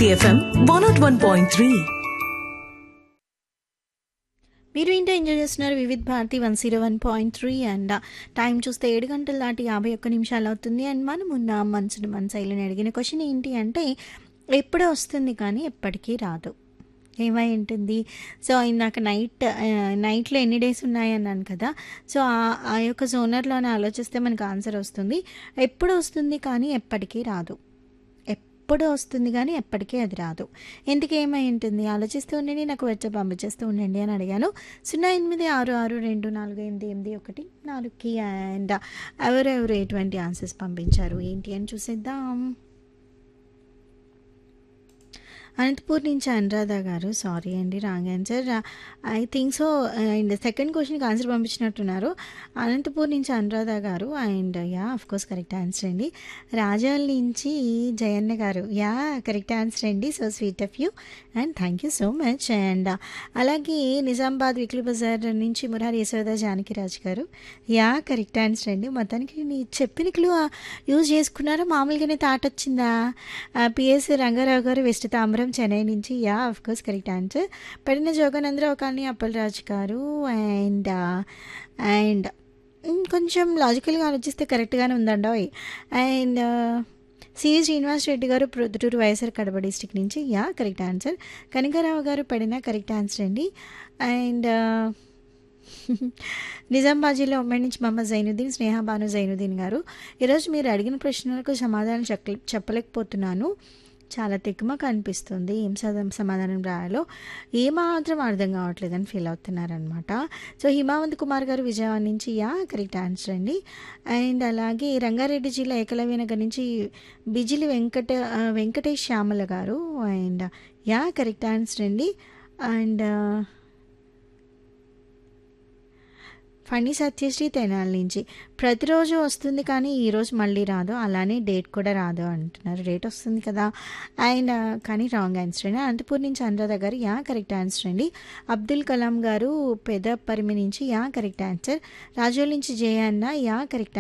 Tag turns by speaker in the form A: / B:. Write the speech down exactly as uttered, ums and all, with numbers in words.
A: FM one not one point three.
B: మీరు ఇంట్లో enjoy చేస్తున్నారు Vividh Bharati one zero one point three and time చూస్తే ఏడు గంటల దాటి యాభై ఒక్క నిమిషాలు అవుతుంది. అండ్ మనం ఉన్న మనసును మన శైలిని అడిగిన క్వశ్చన్ ఏంటి అంటే, ఎప్పుడో వస్తుంది కానీ ఎప్పటికీ రాదు. ఏమై ఉంటుంది? సో ఇందాక నైట్ నైట్లో ఎన్ని డేస్ ఉన్నాయి అన్నాను కదా. సో ఆ- ఆ యొక్క జోనర్లోనే ఆలోచిస్తే మనకు ఆన్సర్ వస్తుంది. ఎప్పుడు వస్తుంది కానీ ఎప్పటికీ రాదు. ఎప్పుడు వస్తుంది కానీ ఎప్పటికీ అది రాదు. ఎందుకు ఏమై ఉంటుంది? ఆలోచిస్తూ ఉండండి, నాకు వచ్చే పంపించేస్తూ ఉండండి అని అడిగాను. సున్నా ఎనిమిది ఆరు ఆరు రెండు నాలుగు ఎనిమిది ఎనిమిది ఒకటి నాలుగుకి. అండ్ ఎవరెవరు ఎటువంటి ఆన్సర్స్ పంపించారు ఏంటి అని చూసేద్దాం. అనంతపూర్ నుంచి అనురాధ గారు, సారీ అండి wrong answer. I think so. And second క్వశ్చన్కి ఆన్సర్ పంపించినట్టున్నారు అనంతపూర్ నుంచి అనురాధ గారు. And yeah of course correct answer అండి. రాజాల నుంచి జయన్న గారు, యా కరెక్ట్ ఆన్సర్ అండి. So sweet of you and thank you so much. And అలాగే నిజామాబాద్ వీక్లీ బజార్ నుంచి మురారి యశోద జానకిరాజ్ గారు, యా కరెక్ట్ ఆన్సర్ అండి. మొత్తానికి నీ చెప్పిన క్లూ యూజ్ చేసుకున్నారా, మామూలుగానే థాట్ వచ్చిందా? పిఎస్ రంగారావు గారు వెస్ట్ తాంబరం చెన్నై నుంచి, yeah of course correct answer. పడిన జోగానందరావు కానీ అప్పలరాజు గారు. అండ్ అండ్ కొంచెం లాజికల్గా ఆలోచిస్తే కరెక్ట్గానే ఉందండి. అండ్ సివి శ్రీనివాస్ రెడ్డి గారు ప్రొద్దుటూరు వైఎస్ఆర్ కడప డిస్టిక్ నుంచి, యా కరెక్ట్ ఆన్సర్. కనకారావు గారు పడిన కరెక్ట్ ఆన్సర్ అండి. అండ్ నిజామాబాద్ జిల్లా ఉమ్మడి నుంచి మహమ్మద్ జైనుద్దీన్, స్నేహ బాను జైనుద్దీన్ గారు, ఈరోజు మీరు అడిగిన ప్రశ్నలకు సమాధానం చెప్ప చెప్పలేకపోతున్నాను, చాలా తిక్కుమక అనిపిస్తుంది, ఏం సదం సమాధానం రాయాలో ఏమాత్రం అర్థం కావట్లేదని ఫీల్ అవుతున్నారనమాట. సో హిమావంత్ కుమార్ గారు విజయవాడ నుంచి, యా కరెక్ట్ ఆన్సర్ అండి. అండ్ అలాగే రంగారెడ్డి జిల్లా ఏకలవ్య నగర్ నుంచి బిజిలి వెంకట ఆ, వెంకటేష్ శ్యామల గారు. అండ్ యా కరెక్ట్ ఆన్సర్ అండి. అండ్ ఫణి సత్యశ్రీ తెనాలి నుంచి, ప్రతిరోజు వస్తుంది కానీ ఈరోజు మళ్ళీ రాదు, అలానే డేట్ కూడా రాదు అంటున్నారు. డేట్ వస్తుంది కదా. అండ్ కానీ రాంగ్ ఆన్సర్ అండి. అనంతపూర్ నుంచి అనురాధ గారు, యా కరెక్ట్ ఆన్సర్ అండి. అబ్దుల్ కలాం గారు పెద పరిమి నుంచి, యా కరెక్ట్ ఆన్సర్. రాజోల్ నుంచి జయ అన్న, యా కరెక్ట్